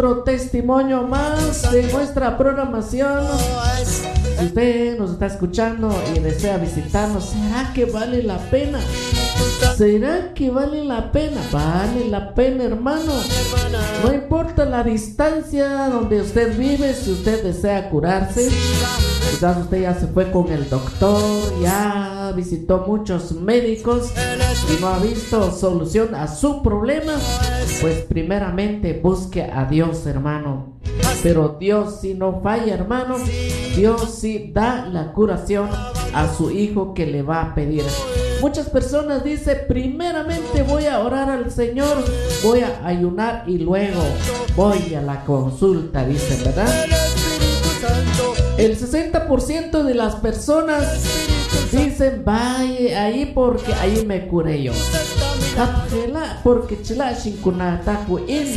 Otro testimonio más de nuestra programación. Si usted nos está escuchando y desea visitarnos, ¿será que vale la pena? ¿Será que vale la pena? Vale la pena, hermano. No importa la distancia donde usted vive, si usted desea curarse. Quizás usted ya se fue con el doctor, ya visitó muchos médicos y no ha visto solución a su problema. Pues primeramente busque a Dios, hermano. Pero Dios sí no falla, hermano. Dios sí da la curación a su hijo que le va a pedir. Muchas personas dicen, primeramente voy a orar al Señor, voy a ayunar y luego voy a la consulta, dicen, ¿verdad? El 60% de las personas dicen, vaya ahí porque ahí me curé yo. Porque chila shinkunataku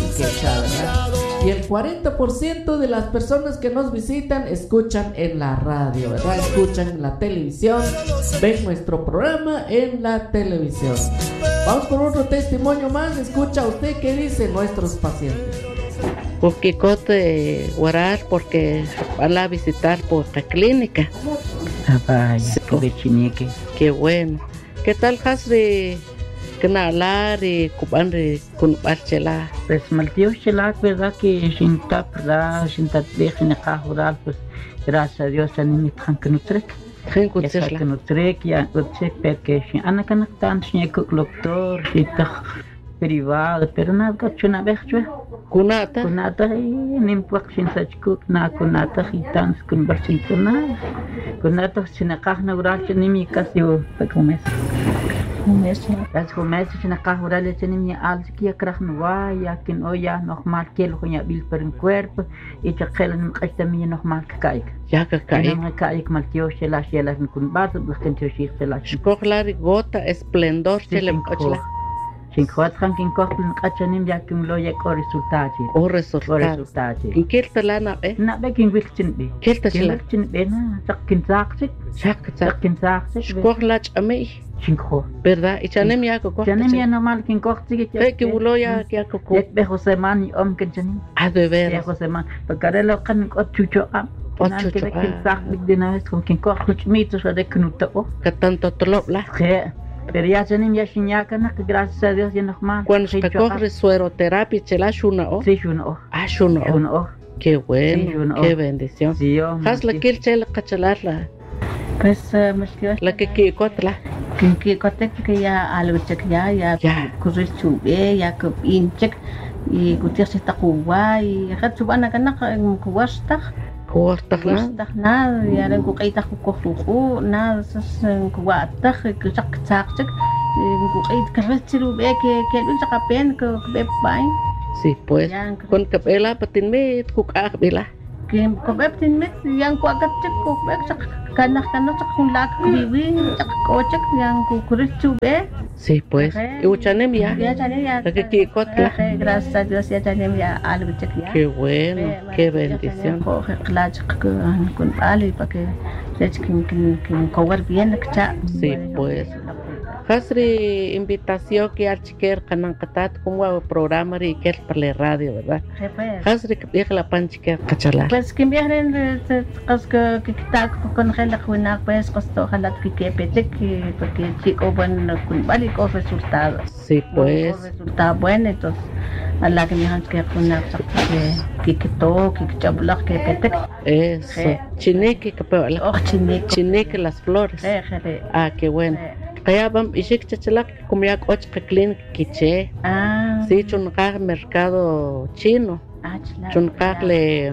y el 40% de las personas que nos visitan escuchan en la radio, ¿verdad? Escuchan en la televisión, ven nuestro programa en la televisión. Vamos con otro testimonio más. Escucha usted qué dicen nuestros pacientes. Porque cote orar porque van a visitar por la clínica. Vaya, qué chinique. Qué bueno. ¿Qué tal, Hasri? Que hablar y cubanre con barchela. Pues maltío chela, verdad que sin tapra, sin tatleje ni cajural, pues gracias a Dios a mí me que no trek. Que no trek ya utse porque sin ana que no tan sin doctor, sin privado, pero nada que chuna vechue. Kunata y ni puedo sin sachku na kunata hitans kun barcintona. Kunata sin acajna oral ni mi casi para comer. Als gemeente zijn cajural het niet meer alles keer krijgen waar ja kan oja nogmaals keel gewoon je wil per een cuerpo en je gelen echt meer nogmaals kijken. Ja kijken. Dan kijk maar je las een kunbaat dat kunt je zich te laten. Schokolaar gota esplendor selem kachla. Sin kwad gaan kin koppelen kachanim ja kun lo je resultaatje. Resultaatje. In keerte lana na be kin wiltsin be. Keerte sila. Wiltsin be na sakin zaaksit. Sakin zaaksit. Schokolaar amei. Cinco. ¿Verdad? Y chanem ya coco. Chanem ya normal que coco. Que bulo ya coco. Be José Man y que chanem. Ah, de veras. José Man. Porque lo can chucho am. Ocho. Que sac de una vez con quien coco mitos de knuta o. Que tanto tolopla. Pero ya chanem ya shinyaka na que gracias a Dios ya normal. Cuando se coge sueroterapia chela shuna o. Sí, shuna o. Ah, shuna o. Qué bueno. Qué bendición. Sí, yo. Has la que chela cachalarla. Pues muchas la que cotla. Que kotek que ya algo check ya kuris chube ya ke inchek y gutir se takuwa y hat subana kana kuwasta na ya len ku qita ku ku na sas kuwata ke sak sak ku qit karchiru be que lu sakapen ke be bain. Sí, pues con capela patinme ku bela que kobeptin mit yang ku agat cek ku be sak kanak sak hulak bibi sak kocek yang ku kuris chube. Sí, pues. ¿Y chanem ya? Ya chanem ya. Que cotla. Gracias a Dios ya chanem ya algo check ya. Qué bueno, qué bendición. Coge clach con ali para que que cover bien cha. Sí, pues. Hasri invitación que al chiquer canancatat como programa y que para la radio, ¿verdad? Hasri que viaja la pan chiquer cachala. Pues que viajen que está con la juina pues costó jalat que pete que porque chico bueno con vale con resultados. Sí, pues. Resultado bueno entonces a la que me han que juina que todo que chabla que pete. Eso. Chineque que peor. Oh, chineque las flores. Ah, qué bueno. Kaya bam ishik chachalak kumyak och clean kiche. Sí, chunqaq mercado chino. Chunqaq le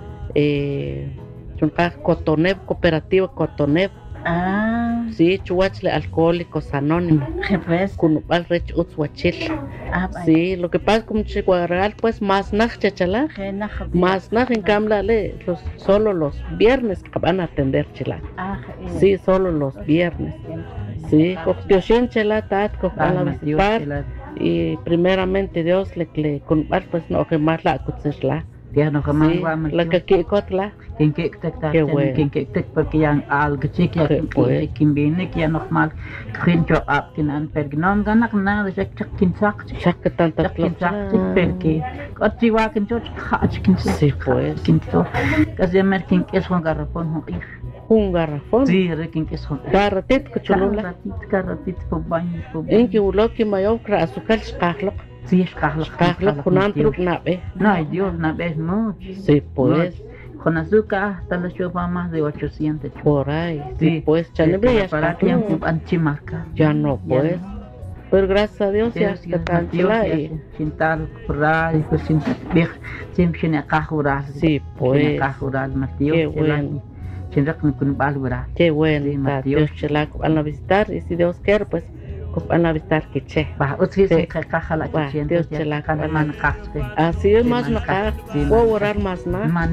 chunqaq Cotoneb, cooperativa Cotoneb. Sí, chuachle alcohólicos anónimos. Kunupal rech utzwachil. Sí, lo que pasa con Chihuahua pues más nach chachalak. Más nach en Camlale solo los viernes que van a atender chila. Sí, solo los viernes. Sí, coctioshin chela tat van a visitar y primeramente Dios le con pues no que más la cutsla. Ya no jamás vamos. La que cotla. Quien que porque ya algo chico quien viene que ya normal quien yo tienen pergnon ganak nada ya quien saca tantas cosas porque otro igual que yo sí pues quien to casi mer quien es un garrafón sí quien es un garratit que chulula garratit por baño en que ulo que mayor cra azúcar escahlo sí escahlo con antro nabe no Dios nabe mucho sí pues con azúcar hasta la chupa más de 800 por ahí sí pues chanebre ya para tiempo anchimarca ya no pues pero gracias a Dios ya está tan chula y sin tal curar y sin siempre sin cajurar sí pues cajurar Mateo qué bueno sin con valora qué bueno Dios chela van a visitar y si Dios quiere pues van a visitar que che va otro se caja la que Dios chela cada man así es más no puedo orar más nada más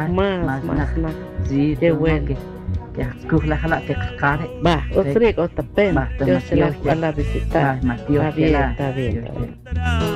sí qué bueno que escucha la que care va otro pen Dios chela van a visitar está bien